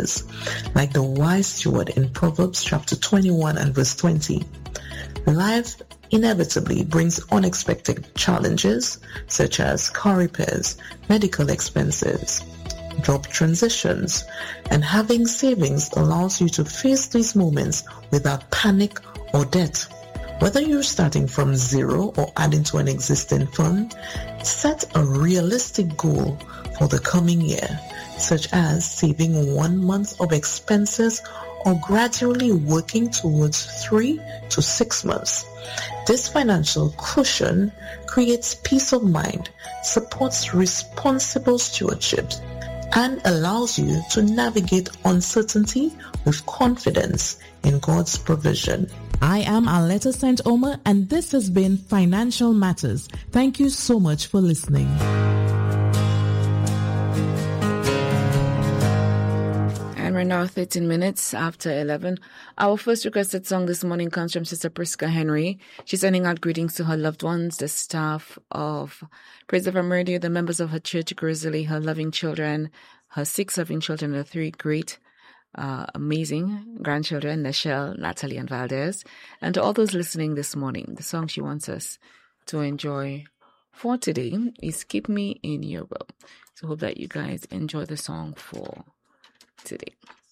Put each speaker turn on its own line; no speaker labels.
years. Like the wise steward in Proverbs chapter 21 and verse 20, life inevitably brings unexpected challenges such as car repairs, medical expenses, job transitions, and having savings allows you to face these moments without panic or debt. Whether you're starting from zero or adding to an existing fund, set a realistic goal for the coming year, such as saving 1 month of expenses or gradually working towards 3 to 6 months. This financial cushion creates peace of mind, supports responsible stewardship, and allows you to navigate uncertainty with confidence in God's provision.
I am Aletta St. Omer, and this has been Financial Matters. Thank you so much for listening.
And we're now 13 minutes after 11. Our first requested song this morning comes from Sister Priska Henry. She's sending out greetings to her loved ones, the staff of Praise of Radio, the members of her church, Grizzly, her loving children, her 6 loving children, her 3 great amazing grandchildren, Nichelle, Natalie, and Valdez. And to all those listening this morning, the song she wants us to enjoy for today is Keep Me in Your Will. So hope that you guys enjoy the song for today.